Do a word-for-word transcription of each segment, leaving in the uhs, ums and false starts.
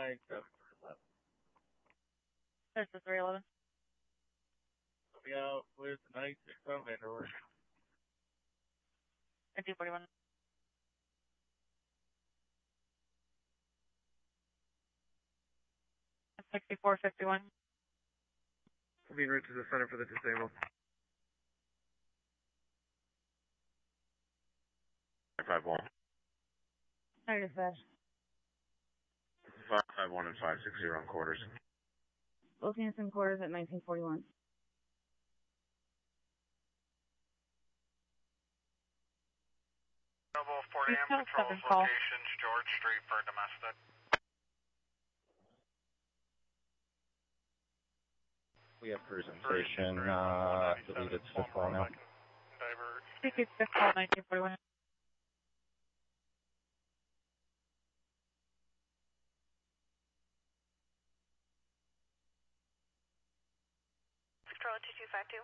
nine seven eleven. There's the three eleven. Coming out with nine six on Vanderwerf. nineteen forty-one. sixty-four fifty-one. Being route to the center for the disabled. five one. Negative five. five five one and five six zero in quarters. Both Hanson quarters at nineteen forty-one. Double forty M controls call. locations, George Street for domestic. We have presentation, uh, I believe it's fifth call now. I think it's fifth call, nineteen forty-one. Control two two five two.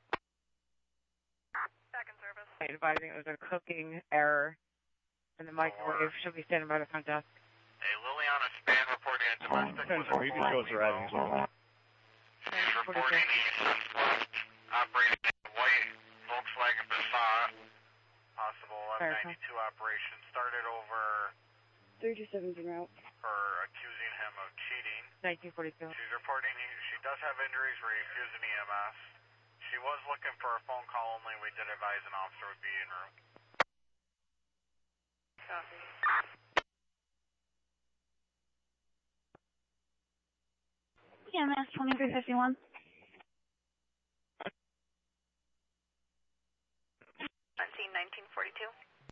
Back in service. Advising it was a cooking error in the microwave. Should be standing by the front desk. Hey, Liliana Span reporting at domestic with a You can show us arriving as well. She's reporting east west, operating a white Volkswagen Passat. Possible eleven ninety-two operation. Started over three two seven route. for accusing him of cheating. nineteen forty-two. She's reporting he, she does have injuries, refusing E M S. She was looking for a phone call only. We did advise an officer would be en route. Copy. E M S twenty-three fifty-one. nineteen nineteen forty-two.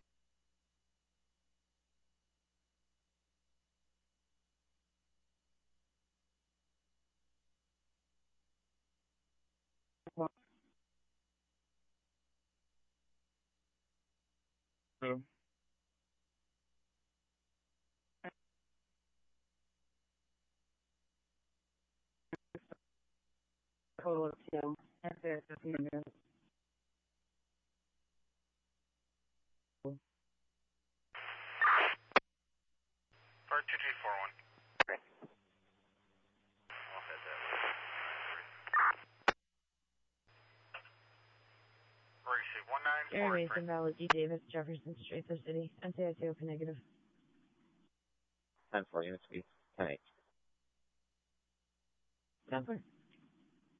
Hello. Total of two. That's it. That's it. For two two four one. Great. I'll head that way. Racy one nine four Jeremy three. Mason Valley, D. Davis, Jefferson Street, the city. N C I C open negative. ten four units, speed ten eight. ten four.